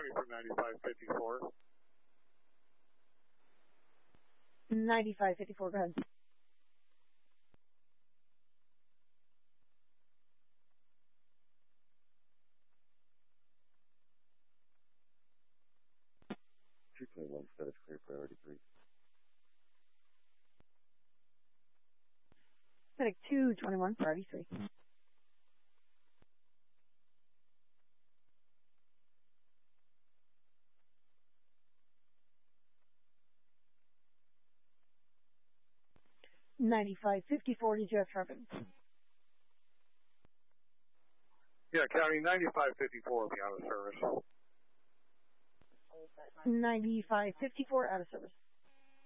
County for 9554. 9554, go ahead. One status clear, priority 3. Medic 221, priority 3. $95.54, did you have traffic? Yeah, County 9554 will be out of service. 95.54 out of service.